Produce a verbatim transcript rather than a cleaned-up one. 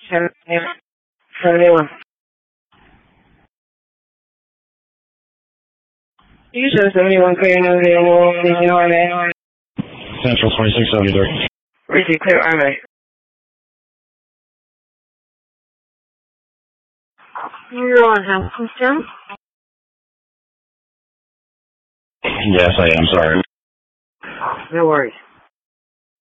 seventy-one. You said seventy-one, clear, no, no, no, Central twenty-six seventy-three. Receive, clear, Army. You're on Hampton, Jim? Yes, I am, sorry. No worries.